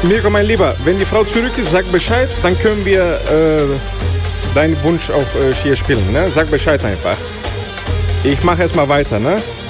Mirko, mein Lieber, wenn die Frau zurück ist, sag Bescheid, dann können wir deinen Wunsch auch hier spielen. Ne? Sag Bescheid einfach. Ich mache erstmal weiter, ne?